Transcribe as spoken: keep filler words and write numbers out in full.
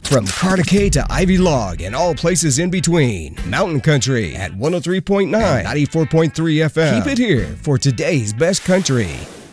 From Cartacay to Ivy Log and all places in between, Mountain Country at one oh three point nine, ninety-four point three F M. Keep it here for today's best country.